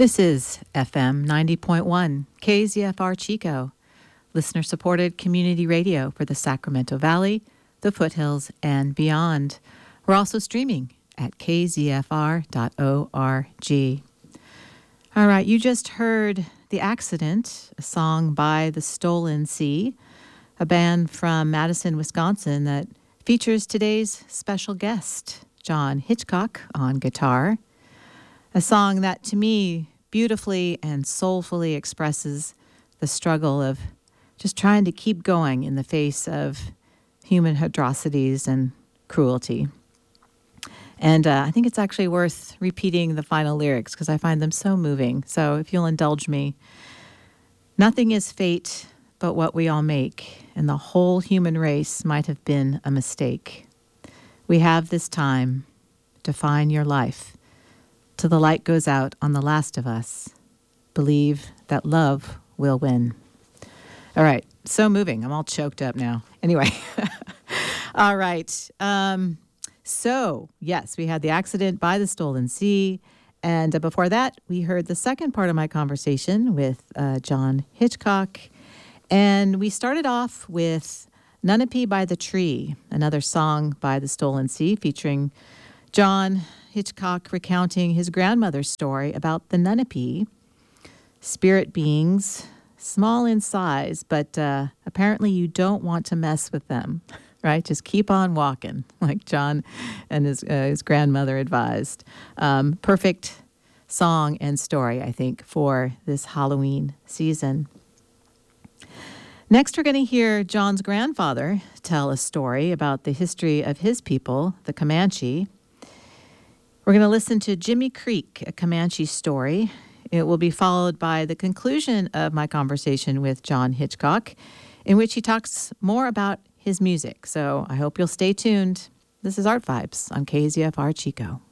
This is FM 90.1 KZFR Chico, listener-supported community radio for the Sacramento Valley, the foothills, and beyond. We're also streaming at kzfr.org. All right, you just heard The Accident, a song by The Stolen Sea, a band from Madison, Wisconsin that features today's special guest, John Hitchcock, on guitar. A song that, to me, beautifully and soulfully expresses the struggle of just trying to keep going in the face of human atrocities and cruelty. And I think it's actually worth repeating the final lyrics because I find them so moving. So if you'll indulge me. Nothing is fate but what we all make, and the whole human race might have been a mistake. We have this time. Define your life. Till the light goes out on the last of us. Believe that love will win. All right, so moving. I'm all choked up now. Anyway, all right. So, yes, we had The Accident by The Stolen Sea. And before that, we heard the second part of my conversation with John Hitchcock. And we started off with Nunapee by the Tree, another song by The Stolen Sea featuring John Hitchcock recounting his grandmother's story about the Nunapee, spirit beings, small in size, but apparently you don't want to mess with them, right? Just keep on walking, like John and his grandmother advised. Perfect song and story, I think, for this Halloween season. Next, we're going to hear John's grandfather tell a story about the history of his people, the Comanche. We're going to listen to Jimmy Creek, a Comanche story. It will be followed by the conclusion of my conversation with John Hitchcock, in which he talks more about his music. So I hope you'll stay tuned. This is Art Vibes on KZFR Chico.